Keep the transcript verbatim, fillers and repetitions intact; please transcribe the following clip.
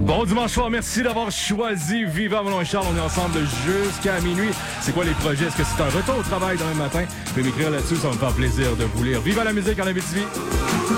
Bon dimanche soir, merci d'avoir choisi Viva Mon nom est Charles. On est ensemble jusqu'à minuit. C'est quoi les projets? Est-ce que c'est un retour au travail demain matin? Vous pouvez m'écrire là-dessus, ça va me faire plaisir de vous lire. Viva la musique en Abitibi!